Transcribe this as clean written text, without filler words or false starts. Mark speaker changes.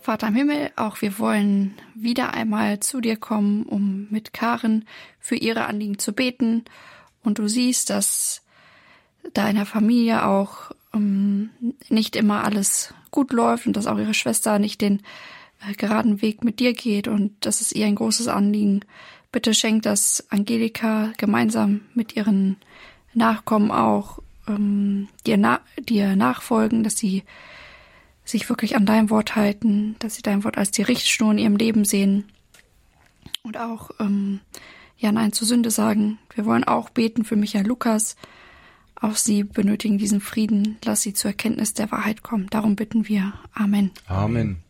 Speaker 1: Vater im Himmel, auch wir wollen wieder einmal zu dir kommen, um mit Karen für ihre Anliegen zu beten. Und du siehst, dass da in der Familie auch nicht immer alles gut läuft und dass auch ihre Schwester nicht den geraden Weg mit dir geht. Und das ist ihr ein großes Anliegen. Bitte schenk, dass Angelika gemeinsam mit ihren Nachkommen auch dir nachfolgen, dass sie sich wirklich an dein Wort halten, dass sie dein Wort als die Richtschnur in ihrem Leben sehen und auch Nein zur Sünde sagen. Wir wollen auch beten für Michael Lukas. Auch sie benötigen diesen Frieden. Lass sie zur Erkenntnis der Wahrheit kommen. Darum bitten wir. Amen.
Speaker 2: Amen.